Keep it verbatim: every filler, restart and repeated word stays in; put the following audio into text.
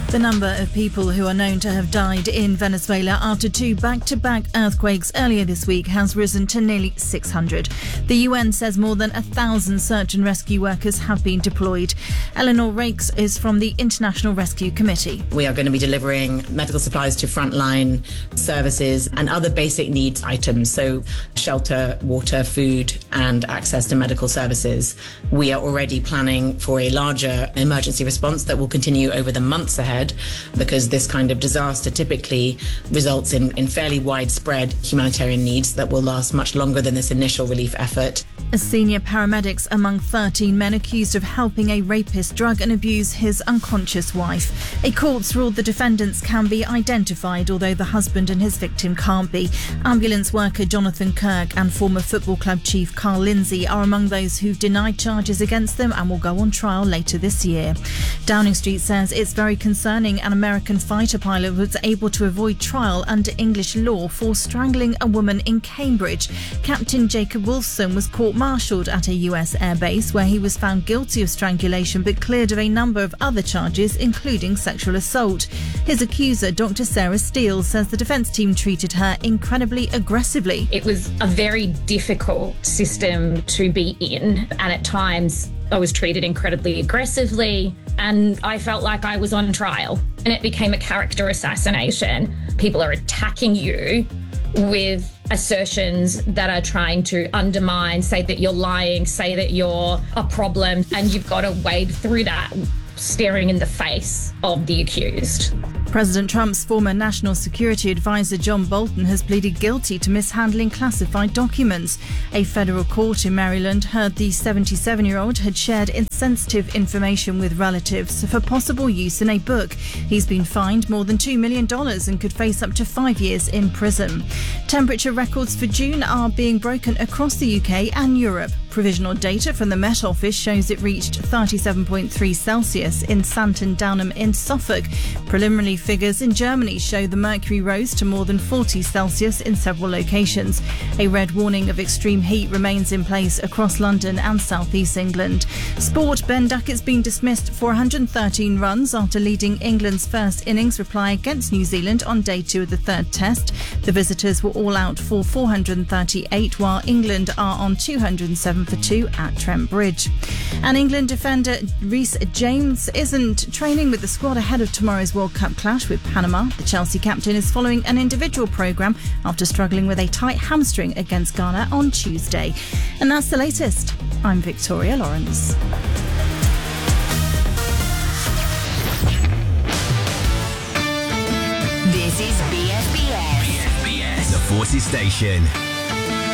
The number of people who are known to have died in Venezuela after two back-to-back earthquakes earlier this week has risen to nearly six hundred. The U N says more than a thousand search and rescue workers have been deployed. Eleanor Rakes is from the International Rescue Committee. We are going to be delivering medical supplies to frontline services and other basic needs items, so shelter, water, food and access to medical services. We are already planning for a larger emergency response that will continue over the months ahead, because this kind of disaster typically results in, in fairly widespread humanitarian needs that will last much longer than this initial relief effort. As senior paramedics among thirteen men accused of helping a rapist drug and abuse his unconscious wife. A court's ruled the defendants can be identified, although the husband and his victim can't be. Ambulance worker Jonathan Kirk and former football club chief Carl Lindsay are among those who've denied charges against them and will go on trial later this year. Downing Street says it's very concerning an American fighter pilot was able to avoid trial under English law for strangling a woman in Cambridge. Captain Jacob Wolfson was court-martialed at a U S airbase where he was found guilty of strangulation but cleared of a number of other charges, including sexual assault. His accuser, Doctor Sarah Steele, says the defence team treated her incredibly aggressively. It was a very difficult system to be in, and at times I was treated incredibly aggressively and I felt like I was on trial, and it became a character assassination. People are attacking you with assertions that are trying to undermine, say that you're lying, say that you're a problem, and you've got to wade through that staring in the face of the accused. President Trump's former national security advisor John Bolton has pleaded guilty to mishandling classified documents. A federal court in Maryland heard the seventy-seven-year-old had shared sensitive information with relatives for possible use in a book. He's been fined more than two million dollars and could face up to five years in prison. Temperature records for June are being broken across the U K and Europe. Provisional data from the Met Office shows it reached thirty-seven point three Celsius in Santon Downham in Suffolk. Preliminary figures in Germany show the mercury rose to more than forty Celsius in several locations. A red warning of extreme heat remains in place across London and South East England. Sport, Ben Duckett's been dismissed for one hundred thirteen runs after leading England's first innings reply against New Zealand on day two of the third test. The visitors were all out for four hundred thirty-eight, while England are on two hundred seven for two at Trent Bridge. And England defender Reece James isn't training with the squad ahead of tomorrow's World Cup clash with Panama. The Chelsea captain is following an individual programme after struggling with a tight hamstring against Ghana on Tuesday. And that's the latest. I'm Victoria Lawrence. This is B S B S. B S B S, the Forces Station.